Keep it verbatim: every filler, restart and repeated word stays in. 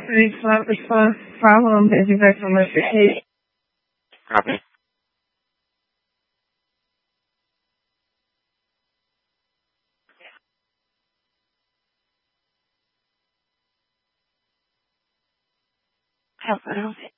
It's not, it's not a problem. Thank you guys so much for hating. Copy. Help, I don't